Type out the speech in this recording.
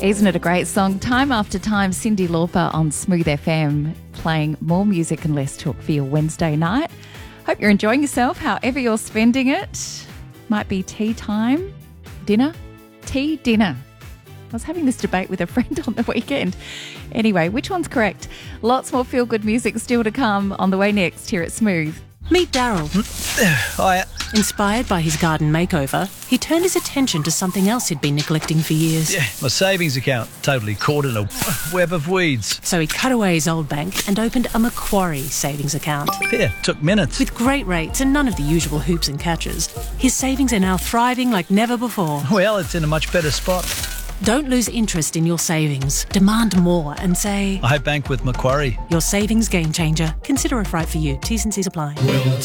Isn't it a great song? Time after time, Cyndi Lauper on Smooth FM, playing more music and less talk for your Wednesday night. Hope you're enjoying yourself, however you're spending it. Might be tea time, dinner, tea, dinner. I was having this debate with a friend on the weekend. Anyway, which one's correct? Lots more feel-good music still to come on the way next here at Smooth. Meet Daryl. Hiya. Inspired by his garden makeover, he turned his attention to something else he'd been neglecting for years. Yeah, my savings account totally caught in a web of weeds. So he cut away his old bank and opened a Macquarie savings account. Yeah, took minutes. With great rates and none of the usual hoops and catches, his savings are now thriving like never before. Well, it's in a much better spot. Don't lose interest in your savings. Demand more and say, I bank with Macquarie. your savings game changer. Consider if right for you. T's and C's apply.